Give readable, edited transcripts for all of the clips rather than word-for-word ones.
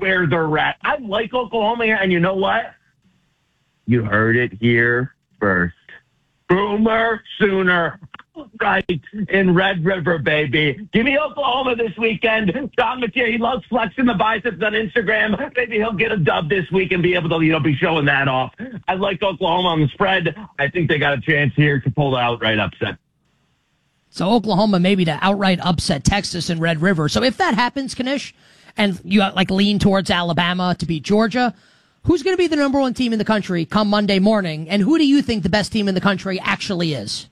where they're at. I like Oklahoma here, and you know what? You heard it here first. Boomer Sooner, right in Red River, baby. Give me Oklahoma this weekend. John Mathieu, he loves flexing the biceps on Instagram. Maybe he'll get a dub this week and be able to, be showing that off. I like Oklahoma on the spread. I think they got a chance here to pull the outright upset. So Oklahoma maybe to outright upset Texas and Red River. So if that happens, Kanish, and you lean towards Alabama to beat Georgia, who's going to be the number one team in the country come Monday morning? And who do you think the best team in the country actually is?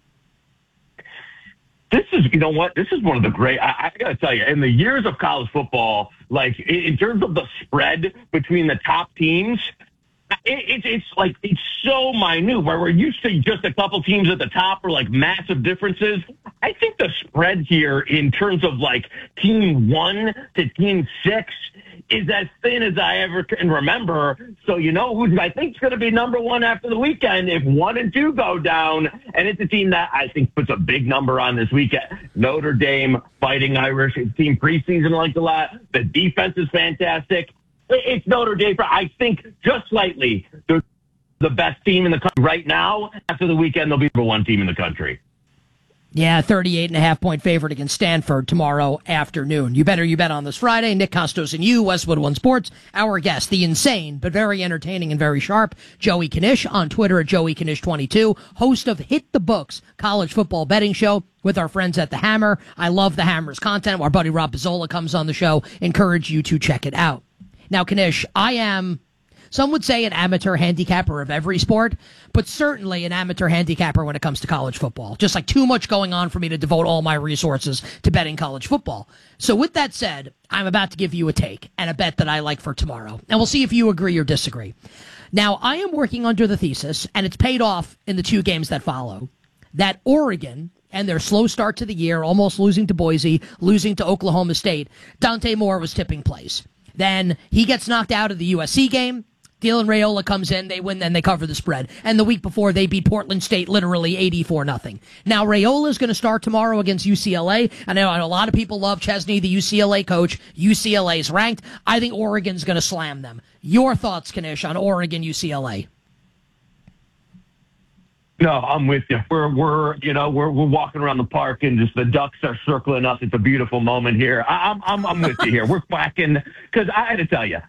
This is, this is one of the great, I got to tell you, in the years of college football, in terms of the spread between the top teams, it's so minute where we're used to just a couple teams at the top or massive differences. I think the spread here in terms of team 1 to team 6 is as thin as I ever can remember. So who's I think is going to be number one after the weekend if 1 and 2 go down, and it's a team that I think puts a big number on this weekend. Notre Dame, Fighting Irish, team preseason liked a lot. The defense is fantastic. It's Notre Dame. I think just slightly they're the best team in the country right now. After the weekend, they'll be the one team in the country. Yeah, 38.5-point favorite against Stanford tomorrow afternoon. You bet on this Friday. Nick Costos and you, Westwood One Sports. Our guest, the insane but very entertaining and very sharp Joey Kanish on Twitter at JoeyKanish22, host of Hit the Books college football betting show with our friends at The Hammer. I love The Hammer's content. Our buddy Rob Pizzola comes on the show. Encourage you to check it out. Now, Kanish, I am, some would say, an amateur handicapper of every sport, but certainly an amateur handicapper when it comes to college football. Just too much going on for me to devote all my resources to betting college football. So with that said, I'm about to give you a take and a bet that I like for tomorrow. And we'll see if you agree or disagree. Now, I am working under the thesis, and it's paid off in the 2 games that follow, that Oregon and their slow start to the year, almost losing to Boise, losing to Oklahoma State, Dante Moore was tipping plays. Then he gets knocked out of the USC game. Dylan Raiola comes in, they win, then they cover the spread. And the week before, they beat Portland State literally 84-0. Now, Raiola is going to start tomorrow against UCLA. I know a lot of people love Chesney, the UCLA coach. UCLA is ranked. I think Oregon's going to slam them. Your thoughts, Kanish, on Oregon, UCLA? No, I'm with you. We're walking around the park and just the ducks are circling us. It's a beautiful moment here. I'm with you here. We're quacking because I had to tell you,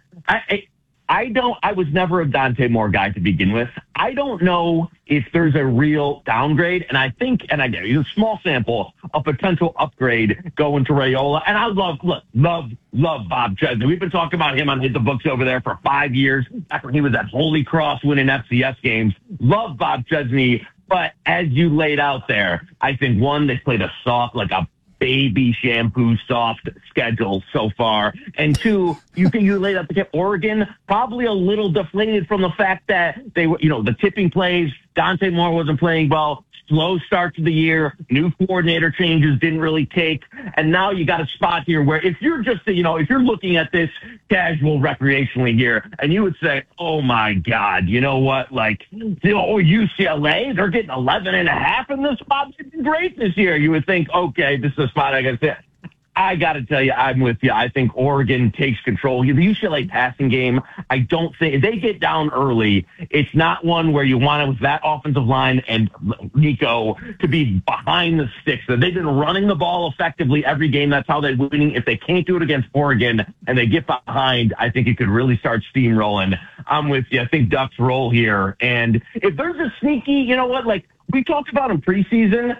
I was never a Dante Moore guy to begin with. I don't know if there's a real downgrade, and I think, and I get it, a small sample, a potential upgrade going to Raiola. And I love Bob Chesney. We've been talking about him on Hit the Books over there for 5 years, back when he was at Holy Cross winning FCS games. Love Bob Chesney, but as you laid out there, I think, one, they played a soft, a baby shampoo soft schedule so far. And 2, you laid out the Oregon probably a little deflated from the fact that they were, the tipping plays, Dante Moore wasn't playing well, slow start to the year, new coordinator changes didn't really take. And now you got a spot here where if you're just, if you're looking at this casual recreationally here and you would say, oh my God, you know what? UCLA, they're getting 11.5 in this spot. It's great this year. You would think, okay, this is a spot I got to say. I got to tell you, I'm with you. I think Oregon takes control. The UCLA passing game, I don't think, if they get down early, it's not one where you want it with that offensive line and Nico to be behind the sticks. They've been running the ball effectively every game. That's how they're winning. If they can't do it against Oregon and they get behind, I think it could really start steamrolling. I'm with you. I think Ducks roll here. And if there's a sneaky, we talked about in preseason,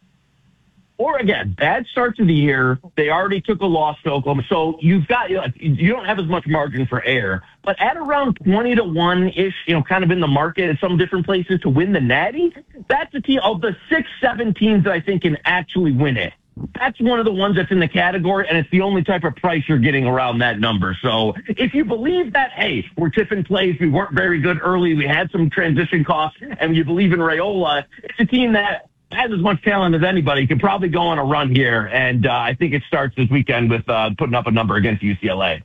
or again, bad start to the year. They already took a loss to Oklahoma. So you don't have as much margin for error. But at around 20-1-ish, kind of in the market at some different places to win the Natty, that's a team of the 6-7 teams that I think can actually win it. That's one of the ones that's in the category, and it's the only type of price you're getting around that number. So if you believe that, hey, we're tipping plays, we weren't very good early, we had some transition costs, and you believe in Raiola, it's a team that has as much talent as anybody, can probably go on a run here. And I think it starts this weekend with putting up a number against UCLA.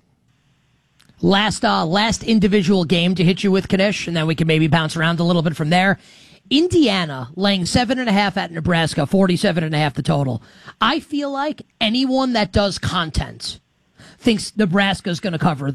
Last individual game to hit you with, Kanish, and then we can maybe bounce around a little bit from there. Indiana laying 7.5 at Nebraska, 47.5 the total. I feel like anyone that does content thinks Nebraska's going to cover